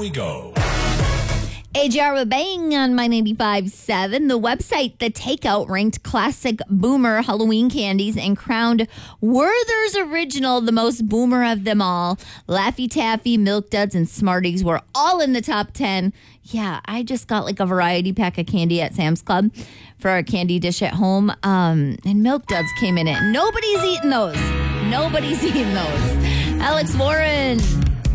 we go. AJR with Bang on My 95.7. The website The Takeout ranked classic boomer Halloween candies and crowned Werther's Original the most boomer of them all. Laffy Taffy, Milk Duds, and Smarties were all in the top 10. Yeah, I just got like a variety pack of candy at Sam's Club for our candy dish at home. And Milk Duds came in it. Nobody's eating those. Alex Warren.